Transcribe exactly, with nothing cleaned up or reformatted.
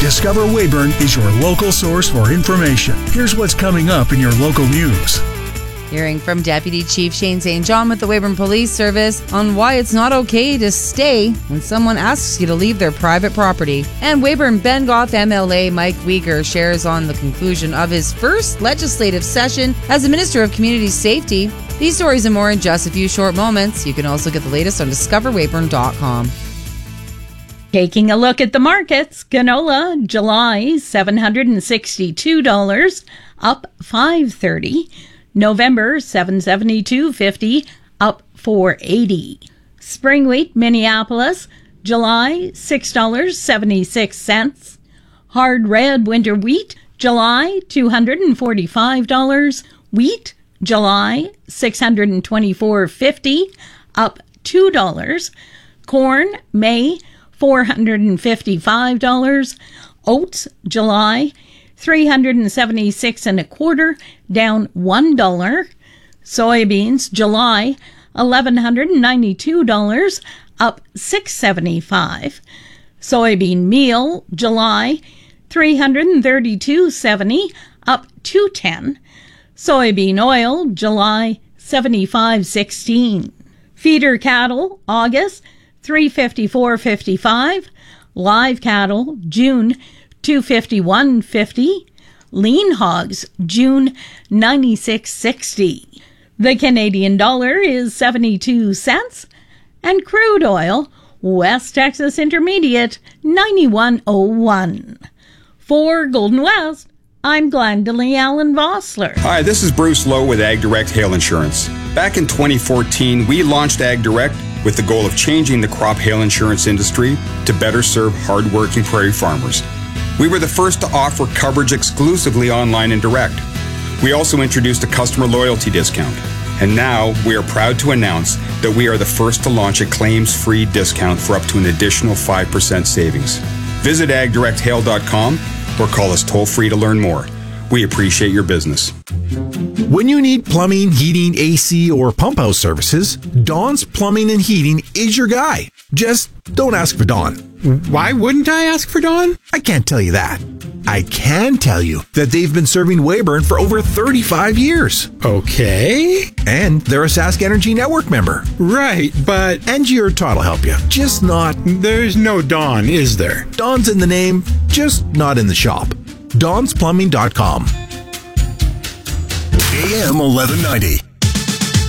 Discover Weyburn is your local source for information. Here's what's coming up in your local news. Hearing from Deputy Chief Shane Saint John with the Weyburn Police Service on why it's not okay to stay when someone asks you to leave their private property. And Weyburn Bengoth M L A Mike Weger shares on the conclusion of his first legislative session as the Minister of Community Safety. These stories and more in just a few short moments. You can also get the latest on discover weyburn dot com. Taking a look at the markets, canola, July, seven hundred sixty-two dollars, up five dollars and thirty cents. November, seven hundred seventy-two dollars and fifty cents, up four dollars and eighty cents. Spring wheat, Minneapolis, July, six dollars and seventy-six cents. Hard red winter wheat, July, two hundred forty-five dollars. Wheat, July, six hundred twenty-four dollars and fifty cents, up two dollars. Corn, May, four hundred fifty-five dollars. Oats, July, three hundred seventy-six and a quarter, down one dollar. Soybeans, July, eleven hundred ninety-two dollars, up six seventy-five. Soybean meal, July, three hundred thirty-two dollars and seventy cents, up two ten. Soybean oil, July, seventy-five sixteen. Feeder cattle, August, three fifty-four fifty-five. Live cattle, June, two fifty-one fifty. Lean hogs, June, ninety-six sixty. The Canadian dollar is seventy-two cents. And crude oil, West Texas Intermediate, ninety-one oh one. For Golden West, I'm Glendalee Allen Vossler. Hi, this is Bruce Lowe with Ag Direct Hail Insurance. Back in twenty fourteen, we launched Ag Direct with the goal of changing the crop hail insurance industry to better serve hardworking prairie farmers. We were the first to offer coverage exclusively online and direct. We also introduced a customer loyalty discount. And now we are proud to announce that we are the first to launch a claims-free discount for up to an additional five percent savings. Visit ag direct hail dot com or call us toll-free to learn more. We appreciate your business. When you need plumbing, heating, A C, or pump house services, Don's Plumbing and Heating is your guy. Just don't ask for Don. Why wouldn't I ask for Don? I can't tell you that. I can tell you that they've been serving Weyburn for over thirty-five years. Okay. And they're a Sask Energy Network member. Right, but... Angie or Todd will help you. Just not... There's no Don, is there? Don's in the name, just not in the shop. dons plumbing dot com. A M eleven ninety,